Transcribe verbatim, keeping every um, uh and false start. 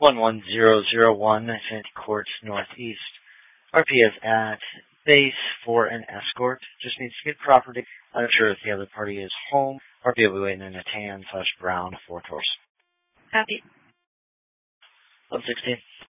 one one zero zero one, Infinity Court Northeast. R P is at base for an escort. Just needs to get property. I'm sure if the other party is home. R P will be waiting in a tan slash brown fourth horse. Copy. one sixteen.